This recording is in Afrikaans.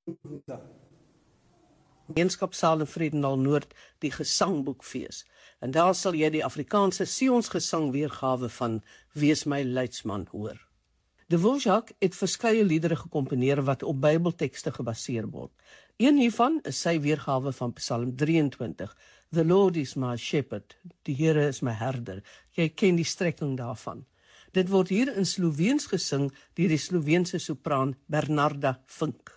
Gemeenskapsaal in Vredendal Noord die gesangboekfees. En daar sal jy die Afrikaanse Sionsgesang weergawe van Wees my leidsman hoor. Dvorak het verskeie liedere gekomponeer wat op Bybeltekste gebaseer word. Een hiervan is sy weergawe van Psalm 23. The Lord is my shepherd, die Here is my herder. Jy ken die strekking daarvan. Dit word hier in Sloweens gesing deur die Sloveense sopraan Bernarda Vink.